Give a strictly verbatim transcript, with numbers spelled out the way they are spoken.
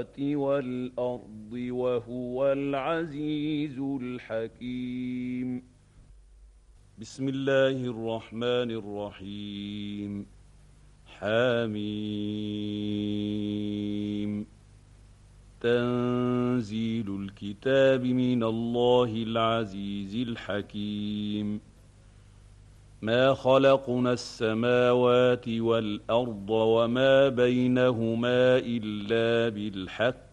السماوات والأرض وهو العزيز الحكيم. بسم الله الرحمن الرحيم. حميم. تنزيل الكتاب من الله العزيز الحكيم. ما خلقنا السماوات والأرض وما بينهما إلا بالحق